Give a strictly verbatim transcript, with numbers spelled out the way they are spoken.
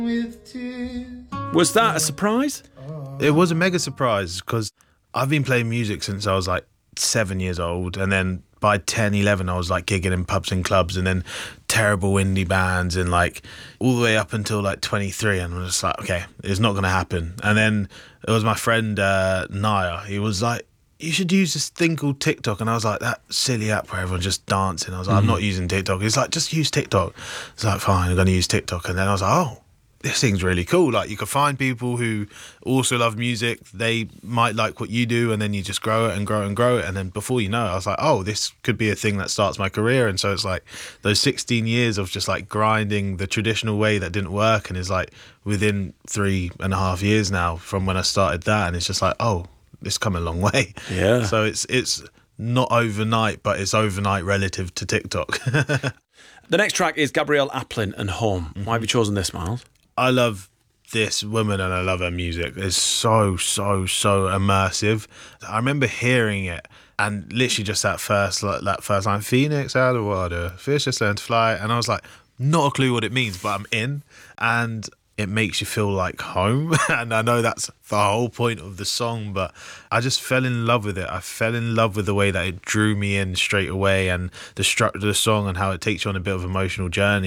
Was that a surprise? It was a mega surprise because I've been playing music since I was like seven years old, and then by ten, eleven I was like gigging in pubs and clubs, and then terrible indie bands, and like all the way up until like twenty-three, and I was just like, okay, it's not going to happen. And then it was my friend uh, Naya, he was like, you should use this thing called TikTok. And I was like, that silly app where everyone's just dancing. I was like, mm-hmm. I'm not using TikTok. He's like, just use TikTok. It's like, fine, I'm going to use TikTok. And then I was like, oh, this thing's really cool. Like, you can find people who also love music. They might like what you do, and then you just grow it and grow it and grow it. And then before you know it, I was like, oh, this could be a thing that starts my career. And so it's like those sixteen years of just like grinding the traditional way that didn't work, and is like within three and a half years now from when I started that. And it's just like, oh, it's come a long way. Yeah. So it's it's not overnight, but it's overnight relative to TikTok. The next track is Gabrielle Aplin and Home. Mm-hmm. Why have you chosen this, Miles? I love this woman and I love her music. It's so, so, so immersive. I remember hearing it and literally just that first like, that first line, Phoenix out of water, fish just learn to fly. And I was like, not a clue what it means, but I'm in. And it makes you feel like home. And I know that's the whole point of the song, but I just fell in love with it. I fell in love with the way that it drew me in straight away, and the structure of the song and how it takes you on a bit of an emotional journey.